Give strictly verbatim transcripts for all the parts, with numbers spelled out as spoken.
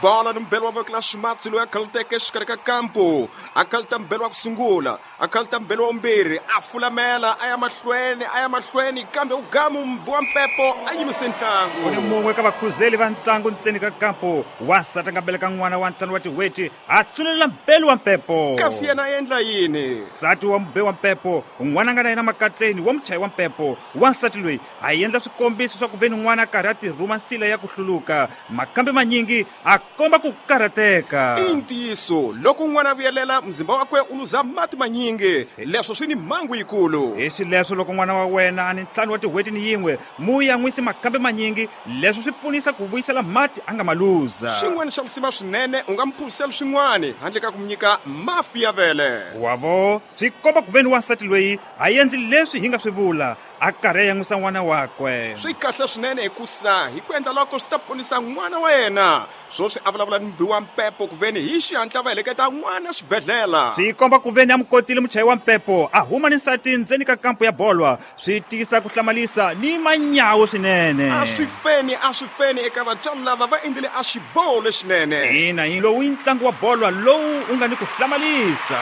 bola mbelo wa kla Shimatsi lo yakalteke xikarhi kampo akalta mbelo wa kusungula akalta mbelo wa mbirhi a fulamela aya mahlweni aya mahlweni kambe ugamu mbwa mpepo anyimise ntlangu kuni mumwe ka vakhuzeli va ntlangu ntseni ka kampo wasati nga beleka n'wana wa ntlangu wa tiweti a tsulela mbelo wa mpepo kasi yena a endla yini nsati wa mbe wa mpepo n'wana nga na yena makatleni wa muchayi wa mpepo wansati loyi a endla swikombiso swa ku veni n'wana a karhi a tirhuma nsila ya ku hluluka makambe manyingi a komba ku karhateka i ntiyiso loko n'wana a vuyelela mzimba wakwe u luza mati manyingi leswo swi ni mhangu yikulu hi swileswo loko n'wana wa wena a ni ntlhanu wa tiweti ni yin'we mu yan'wisi makambe manyingi leswi swi pfunisa ku vuyisela mati a nga ma luza xin'wana xa kusima swinene u nga mphurisela swin'wana handle ka ku mi nyika mafi ya vele wavo swi komba ku veni wansati loyi a endli leswi hi nga swi vula a karhi a yan'wisa n'wana wakwe swi kahle swinene hikusa hi ku endla loko swi ta ponisa n'wana wa yena swo swi a vulavula ni mbiwa mpepo ku veni hi xihatla va heleketa n'wana xibedhlela swi komba ku veni a mukotile muchayi wa mpepo a huma ni nsati ndzeni ka kampo ya bolwa swi tisa ku hlamalisa ni manyawu swinene a swi feni a swi feni eka vatswari lava va endlile a xiboho lexinene ina hi lowu i ntlangu wa bolwa lowu u nga ni ku hlamalisa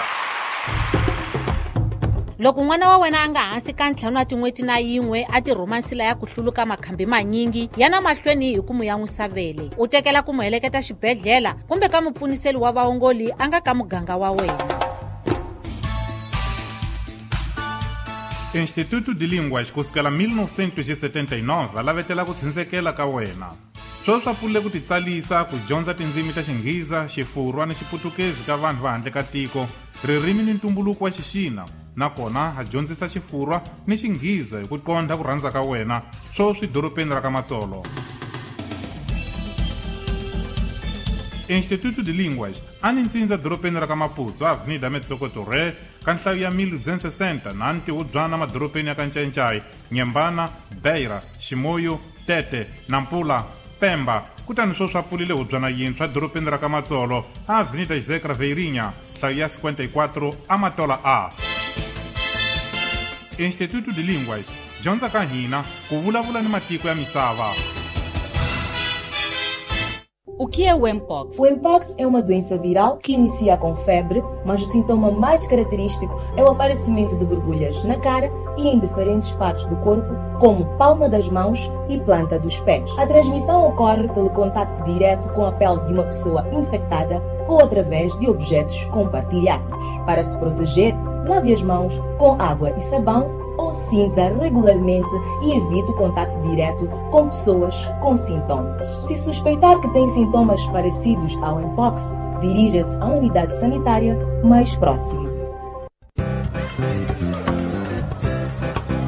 loko n'wana wa wena a nga hansi ka ntlhanu wa tin'weti na yin'we a tirhuma nsila ya ku hluluka makhambi manyingi yana mahlweni hi ku mu yan'wisa vele u tekela ku mu heleketa xibedhlela kumbe ka mupfuniseli wa vaongoli a nga ka muganga wa wena Instituto de Línguas kusukela mil novecentos e setenta e nove lavetela ku tshindzekela ka wena swo swa pfulile ku titsalisa ku dyondza tindzimi ta Xingheza, Xifurwa ni Xiputukezi ka vanhu va handle ka tiko ririmi ni ntumbuluko wa Xixina nakona ha dyondzisa Xifurwa ni Xingheza hi ku qondha ku rhandza ka wena swo swi doropeni ra ka Matsolo. Instituto de Línguas a ni ntsindza doropeni ra ka Maputo avenida Metsokoto Re ka nhlayo ya mil duzentos e sessenta na ntiwudzwana madoropeni ya ka Ncencai, Nyembana, Beira, Ximoyo, Tete, Nampula, Pemba kutani swo swa pfulile hudzwana yintshwa doropeni ra ka Matsolo a avenida José Craveirinha nhlayo ya cinquenta e quatro Amatola A. Instituto de Línguas dyondza ka hina ku vulavula ni matiko ya misava. O que é o Mpox? O Mpox é uma doença viral que inicia com febre, mas o sintoma mais característico é o aparecimento de borbulhas na cara e em diferentes partes do corpo, como palma das mãos e planta dos pés. A transmissão ocorre pelo contacto direto com a pele de uma pessoa infectada ou através de objetos compartilhados. Para se proteger, lave as mãos com água e sabão ou cinza regularmente e evite o contato direto com pessoas com sintomas. Se suspeitar que tem sintomas parecidos ao Mpox, dirija-se à unidade sanitária mais próxima.